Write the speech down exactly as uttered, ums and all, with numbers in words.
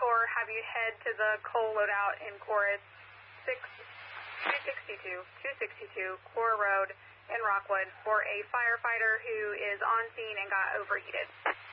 four have you head to the coal loadout in Chorus six, two sixty-two, two sixty-two, Core Road in Rockwood for a firefighter who is on scene and got overheated.